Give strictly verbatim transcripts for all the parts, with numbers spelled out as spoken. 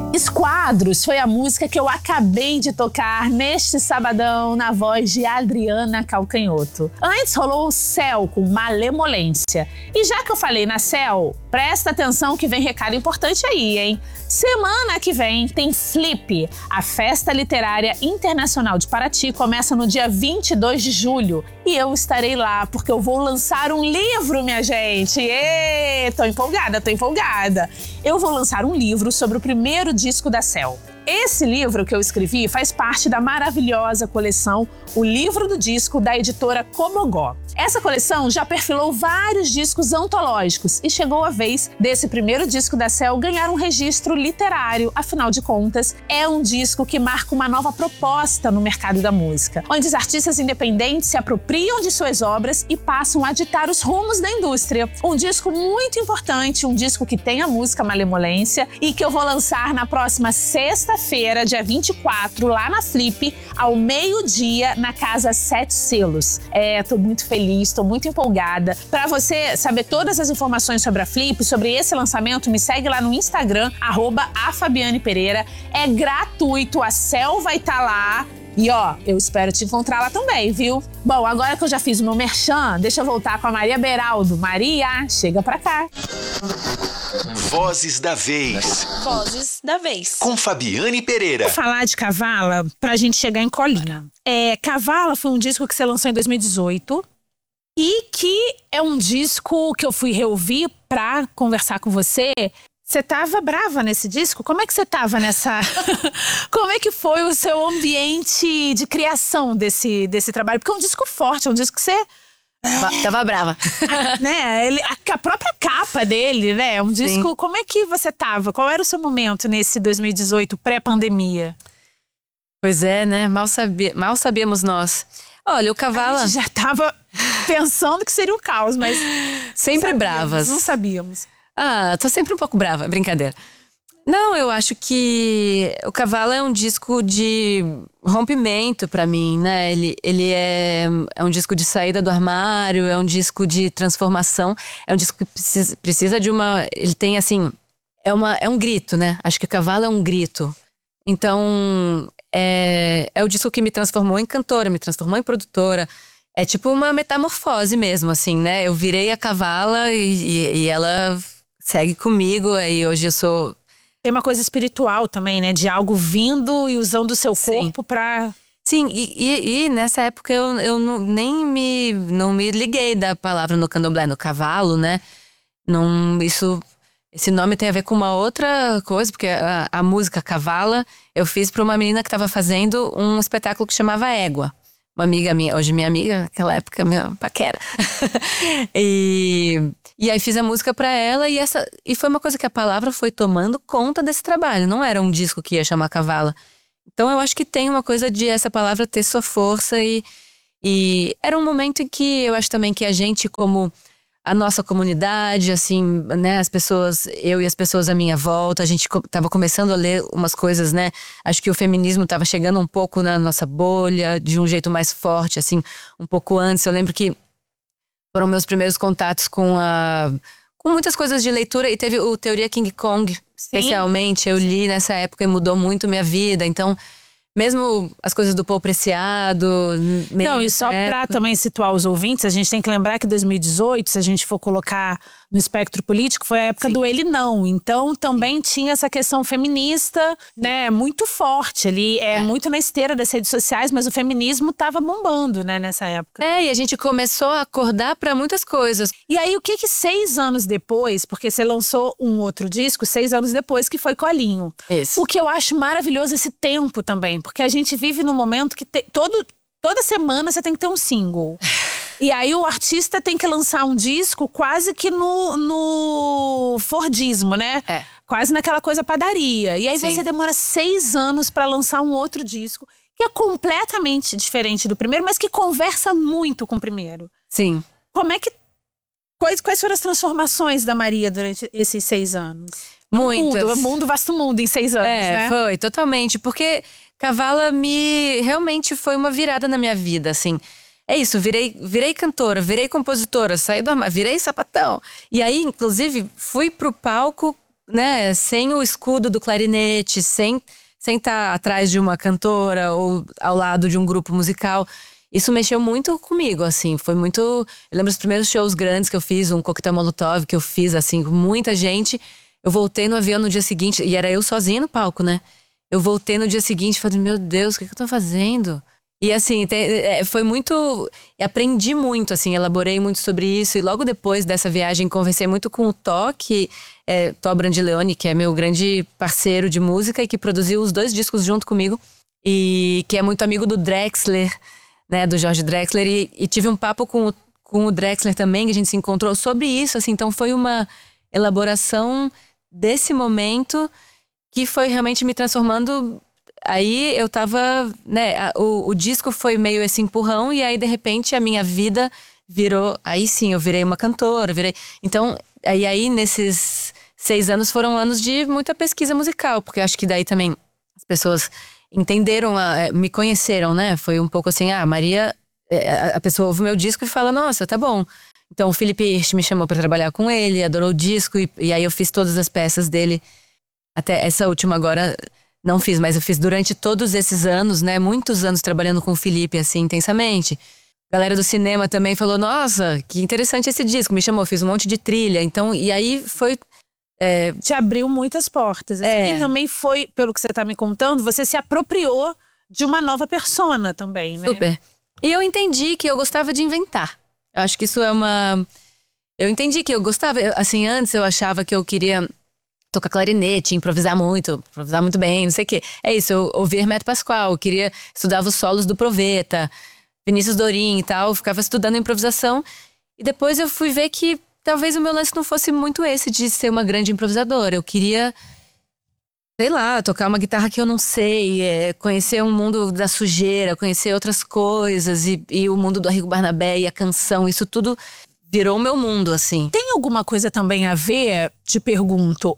Esquadros foi a música que eu acabei de tocar neste sabadão na voz de Adriana Calcanhoto. Antes rolou o Céu com Malemolência. E já que eu falei na Céu, presta atenção que vem recado importante aí, hein? Semana que vem tem Flip. A Festa Literária Internacional de Paraty começa no dia vinte e dois de julho. E eu estarei lá porque eu vou lançar um livro, minha gente. Ê, tô empolgada, tô empolgada. Eu vou lançar um livro sobre o primeiro disco da Céu. Esse livro que eu escrevi faz parte da maravilhosa coleção O Livro do Disco, da editora Comogó. Essa coleção já perfilou vários discos antológicos e chegou a vez desse primeiro disco da Céu ganhar um registro literário. Afinal de contas, é um disco que marca uma nova proposta no mercado da música, onde os artistas independentes se apropriam de suas obras e passam a ditar os rumos da indústria. Um disco muito importante, um disco que tem a música Malemolência e que eu vou lançar na próxima sexta-feira, dia vinte e quatro, lá na Flip, ao meio-dia, na Casa Sete Selos. É, tô muito feliz. Estou muito empolgada. Para você saber todas as informações sobre a Flip, sobre esse lançamento, me segue lá no Instagram, arroba a Fabiane Pereira. É gratuito, a Céu vai estar lá. E ó, eu espero te encontrar lá também, viu? Bom, agora que eu já fiz o meu merchan, deixa eu voltar com a Maria Beraldo. Maria, chega pra cá. Vozes da Vez. Vozes da Vez. Com Fabiane Pereira. Vou falar de Cavala pra gente chegar em Colina. É, Cavala foi um disco que você lançou em dois mil e dezoito. E que é um disco que eu fui reouvir pra conversar com você. Você tava brava nesse disco? Como é que você tava nessa... Como é que foi o seu ambiente de criação desse, desse trabalho? Porque é um disco forte, é um disco que você... Tava brava. né? Ele, a, a própria capa dele, né? É um disco... Sim. Como é que você tava? Qual era o seu momento nesse dois mil e dezoito, pré-pandemia? Pois é, né? Mal, sabia, mal sabíamos nós. Olha, o Cavala... A gente já tava pensando que seria um caos, mas... Sempre sabíamos, bravas. Não sabíamos. Ah, tô sempre um pouco brava, brincadeira. Não, eu acho que o Cavala é um disco de rompimento pra mim, né? Ele, ele é, é um disco de saída do armário, é um disco de transformação, é um disco que precisa, precisa de uma... Ele tem, assim, é, uma, é um grito, né? Acho que o Cavala é um grito. Então, é, é o disco que me transformou em cantora, me transformou em produtora. É tipo uma metamorfose mesmo, assim, né? Eu virei a Cavala e, e, e ela segue comigo. Aí hoje eu sou... Tem uma coisa espiritual também, né? De algo vindo e usando o seu Sim. corpo pra... Sim, e, e, e nessa época eu, eu não, nem me, não me liguei da palavra no candomblé, no cavalo, né? Não, isso... Esse nome tem a ver com uma outra coisa, porque a, a música Cavala eu fiz pra uma menina que estava fazendo um espetáculo que chamava Égua. Uma amiga minha, hoje minha amiga, naquela época minha paquera. e, e aí fiz a música pra ela e, essa, e foi uma coisa que a palavra foi tomando conta desse trabalho. Não era um disco que ia chamar Cavala. Então eu acho que tem uma coisa de essa palavra ter sua força e, e era um momento em que eu acho também que a gente, como a nossa comunidade, assim, né, as pessoas, eu e as pessoas à minha volta, a gente co- tava começando a ler umas coisas, né, acho que o feminismo tava chegando um pouco na nossa bolha, de um jeito mais forte, assim, um pouco antes. Eu lembro que foram meus primeiros contatos com a, com muitas coisas de leitura, e teve o Teoria King Kong, especialmente, eu li nessa época e mudou muito minha vida. Então, mesmo as coisas do Paul Preciado... Não, e só pra também situar os ouvintes, a gente tem que lembrar que dois mil e dezoito, se a gente for colocar no espectro político, foi a época Sim. do ele não. Então também tinha essa questão feminista, né, muito forte ali, é, é muito na esteira das redes sociais, mas o feminismo tava bombando, né, nessa época. É, e a gente começou a acordar pra muitas coisas. E aí o que que seis anos depois, porque você lançou um outro disco seis anos depois, que foi Colinho. Isso. O que eu acho maravilhoso esse tempo também, porque a gente vive num momento que te, todo, toda semana você tem que ter um single. E aí o artista tem que lançar um disco quase que no, no Fordismo, né? É. Quase naquela coisa padaria. E aí Sim. você demora seis anos pra lançar um outro disco que é completamente diferente do primeiro, mas que conversa muito com o primeiro. Sim. Como é que... Quais, quais foram as transformações da Maria durante esses seis anos? Muitas. Mundo, mundo, vasto mundo em seis anos, É, né? foi, totalmente. Porque Cavala me... realmente foi uma virada na minha vida, assim. É isso, virei, virei cantora, virei compositora, saí do armário, virei sapatão. E aí, inclusive, fui pro palco né, sem o escudo do clarinete, sem sem estar atrás de uma cantora ou ao lado de um grupo musical. Isso mexeu muito comigo, assim, foi muito… Eu lembro dos primeiros shows grandes que eu fiz, um coquetel Molotov que eu fiz, assim, com muita gente. Eu voltei no avião no dia seguinte, e era eu sozinha no palco, né? Eu voltei no dia seguinte e falei, meu Deus, o que, que eu tô fazendo? E assim, te, foi muito… Aprendi muito, assim, elaborei muito sobre isso. E logo depois dessa viagem, conversei muito com o Tó, que é Tó Brandileone, que é meu grande parceiro de música e que produziu os dois discos junto comigo. E que é muito amigo do Drexler, né, do Jorge Drexler. E, e tive um papo com o, com o Drexler também, que a gente se encontrou sobre isso, assim. Então foi uma elaboração desse momento que foi realmente me transformando… Aí eu tava, né, a, o, o disco foi meio esse empurrão e aí de repente a minha vida virou… Aí sim, eu virei uma cantora, virei… Então, aí, aí nesses seis anos foram anos de muita pesquisa musical, porque acho que daí também as pessoas entenderam, a, me conheceram, né? Foi um pouco assim, ah, Maria… A, a pessoa ouve o meu disco e fala, nossa, tá bom. Então o Felipe Hirsch me chamou pra trabalhar com ele, adorou o disco e, e aí eu fiz todas as peças dele. Até essa última agora… Não fiz, mas eu fiz durante todos esses anos, né? Muitos anos trabalhando com o Felipe, assim, intensamente. A galera do cinema também falou, nossa, que interessante esse disco. Me chamou, fiz um monte de trilha. Então, e aí foi… É, te abriu muitas portas. É. E também foi, pelo que você tá me contando, você se apropriou de uma nova persona também, né? Super. E eu entendi que eu gostava de inventar. Eu acho que isso é uma… Eu entendi que eu gostava… Assim, antes eu achava que eu queria… tocar clarinete, improvisar muito, improvisar muito bem, não sei o quê. É isso, eu ouvia Hermeto Pascoal, eu queria… Estudava os solos do Proveta, Vinícius Dorim e tal, ficava estudando improvisação. E depois eu fui ver que talvez o meu lance não fosse muito esse de ser uma grande improvisadora. Eu queria, sei lá, tocar uma guitarra que eu não sei, é, conhecer um mundo da sujeira, conhecer outras coisas e, e o mundo do Arrigo Barnabé e a canção, isso tudo… Virou o meu mundo, assim. Tem alguma coisa também a ver, te pergunto,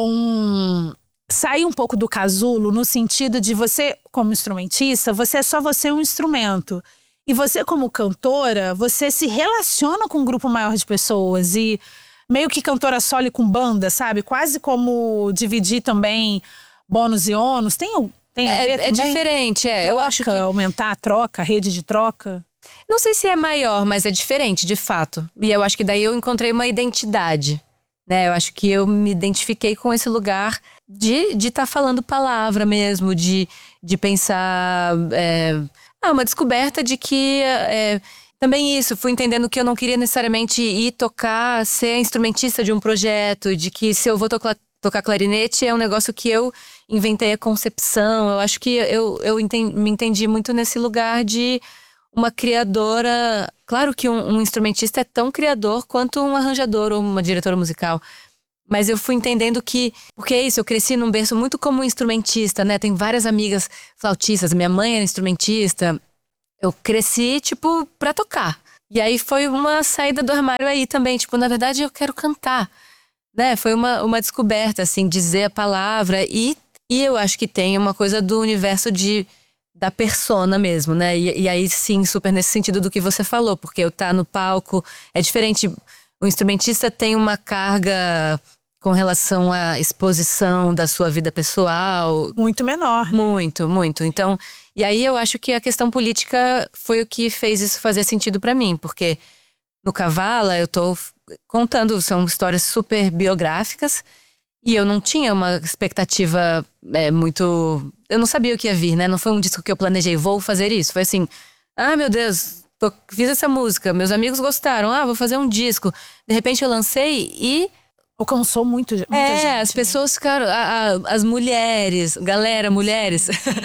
com… Sair um pouco do casulo no sentido de você, como instrumentista, você é só você um instrumento. E você, como cantora, você se relaciona com um grupo maior de pessoas. E meio que cantora solo e com banda, sabe? Quase como dividir também bônus e ônus. Tem, tem a ver É, é diferente, é. Eu acho que… aumentar a troca, a rede de troca. Não sei se é maior, mas é diferente, de fato. E eu acho que daí eu encontrei uma identidade, né? Eu acho que eu me identifiquei com esse lugar de de estar falando palavra mesmo, de, de pensar… É, ah, uma descoberta de que… É, também isso, fui entendendo que eu não queria necessariamente ir tocar, ser instrumentista de um projeto, de que se eu vou tocar, tocar clarinete é um negócio que eu inventei a concepção. Eu acho que eu, eu entendi, me entendi muito nesse lugar de… Uma criadora… Claro que um, um instrumentista é tão criador quanto um arranjador ou uma diretora musical. Mas eu fui entendendo que… Porque é isso, eu cresci num berço muito como instrumentista, né? Tem várias amigas flautistas, minha mãe era instrumentista. Eu cresci, tipo, pra tocar. E aí foi uma saída do armário aí também. Tipo, na verdade eu quero cantar, né? Foi uma, uma descoberta, assim, dizer a palavra. E, e eu acho que tem uma coisa do universo de… da persona mesmo, né? E, e aí sim, super nesse sentido do que você falou, porque eu tá no palco é diferente. O instrumentista tem uma carga com relação à exposição da sua vida pessoal muito menor. Muito, muito. Então, e aí eu acho que a questão política foi o que fez isso fazer sentido pra mim, porque no Kavala eu tô contando, são histórias super biográficas. E eu não tinha uma expectativa é, muito… Eu não sabia o que ia vir, né? Não foi um disco que eu planejei, vou fazer isso. Foi assim, ah, meu Deus, tô, fiz essa música, meus amigos gostaram, ah, vou fazer um disco. De repente eu lancei e… Alcançou muito, muita é, gente. as pessoas ficaram… A, a, as mulheres, galera, mulheres.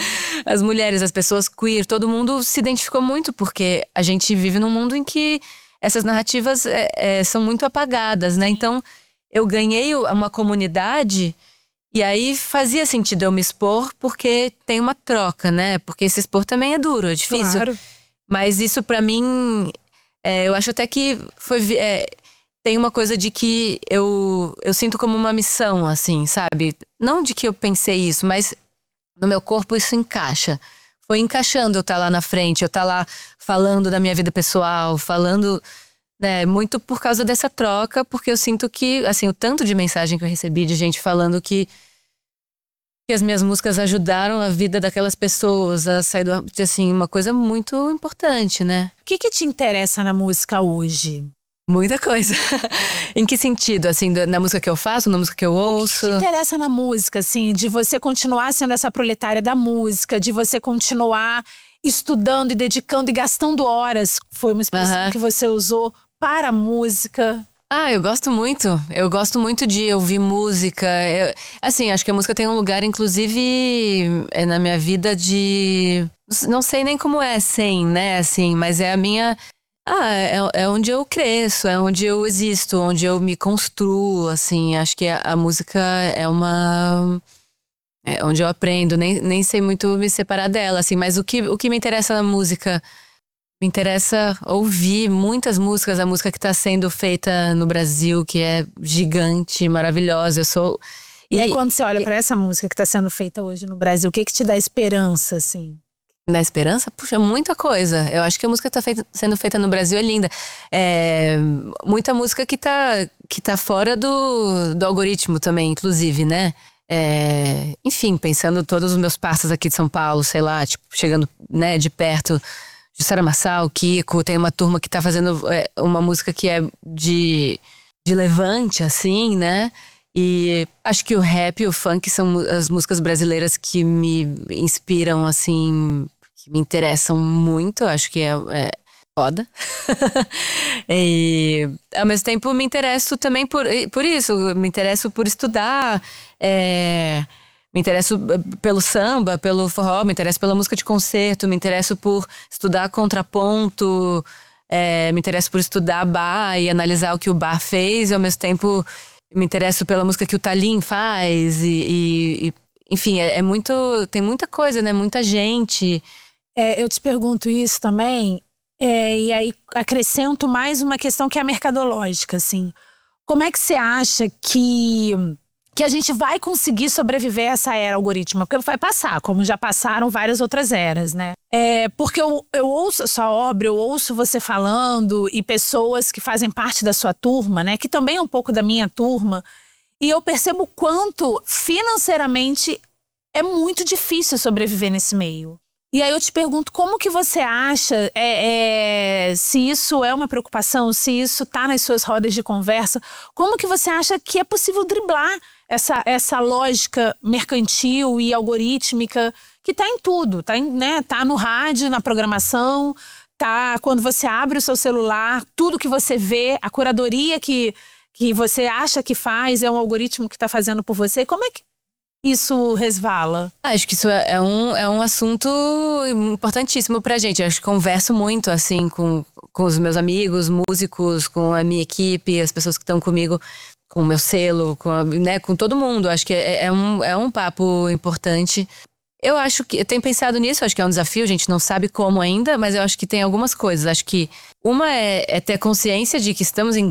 As mulheres, as pessoas queer, todo mundo se identificou muito, porque a gente vive num mundo em que essas narrativas é, é, são muito apagadas, né? Então… Eu ganhei uma comunidade e aí fazia sentido eu me expor porque tem uma troca, né? Porque se expor também é duro, é difícil. Claro. Mas isso pra mim, é, eu acho até que foi… É, tem uma coisa de que eu, eu sinto como uma missão, assim, sabe? Não de que eu pensei isso, mas no meu corpo isso encaixa. Foi encaixando eu estar lá na frente, eu estar lá falando da minha vida pessoal, falando… né? Muito por causa dessa troca, porque eu sinto que, assim, o tanto de mensagem que eu recebi de gente falando que, que as minhas músicas ajudaram a vida daquelas pessoas a sair do... Assim, uma coisa muito importante, né? O que que te interessa na música hoje? Muita coisa. Em que sentido? Assim, na música que eu faço, na música que eu ouço? O que te interessa na música, assim, de você continuar sendo essa proletária da música, de você continuar estudando e dedicando e gastando horas, foi uma expressão Aham. que você usou, para a música? Ah, eu gosto muito. Eu gosto muito de ouvir música. Eu- assim, acho que a música tem um lugar, inclusive, é na minha vida de... Não sei nem como é sem, né? Assim, mas é a minha... Ah, é, é onde eu cresço, é onde eu existo, onde eu me construo, assim. Acho que a, a música é uma... É onde eu aprendo, nem, nem sei muito me separar dela, assim. Mas o que, o que me interessa na música... Me interessa ouvir muitas músicas, a música que está sendo feita no Brasil, que é gigante, maravilhosa. Eu sou... E aí, quando você olha para essa música que está sendo feita hoje no Brasil, o que que te dá esperança, assim? Na esperança, puxa, muita coisa. Eu acho que a música que está sendo feita no Brasil é linda. É, muita música que tá, que tá fora do, do algoritmo também, inclusive, né? É, enfim, pensando todos os meus parceiros aqui de São Paulo, sei lá, tipo, chegando, né, de perto, Jussara Marçal, Kiko, tem uma turma que tá fazendo é, uma música que é de, de levante, assim, né? E acho que o rap e o funk são as músicas brasileiras que me inspiram, assim, que me interessam muito. Acho que é, é foda. E ao mesmo tempo me interesso também por, por isso. Me interesso por estudar. É, me interesso pelo samba, pelo forró. Me interesso pela música de concerto. Me interesso por estudar contraponto. É, me interesso por estudar bar e analisar o que o bar fez. E ao mesmo tempo me interesso pela música que o Tallin faz. E, e, e enfim, é, é muito... Tem muita coisa, né? Muita gente. É, eu te pergunto isso também, é, e aí acrescento mais uma questão que é a mercadológica, assim. Como é que você acha que, que a gente vai conseguir sobreviver a essa era algorítmica? Porque vai passar, como já passaram várias outras eras, né? É, porque eu, eu ouço a sua obra, eu ouço você falando e pessoas que fazem parte da sua turma, né? Que também é um pouco da minha turma. E eu percebo o quanto financeiramente é muito difícil sobreviver nesse meio. E aí eu te pergunto, como que você acha, é, é, se isso é uma preocupação, se isso está nas suas rodas de conversa, como que você acha que é possível driblar essa, essa lógica mercantil e algorítmica que está em tudo, está né, tá no rádio, na programação, tá quando você abre o seu celular, tudo que você vê, a curadoria que, que você acha que faz é um algoritmo que está fazendo por você. Como é que isso resvala? Acho que isso é é um, é um assunto importantíssimo pra gente. Acho que converso muito, assim, com, com os meus amigos, músicos, com a minha equipe, as pessoas que estão comigo, com o meu selo, com, a- né, com todo mundo. Acho que é, é um, é um papo importante. Eu acho que, eu tenho pensado nisso, acho que é um desafio, a gente não sabe como ainda, mas eu acho que tem algumas coisas. Acho que uma é, é ter consciência de que estamos em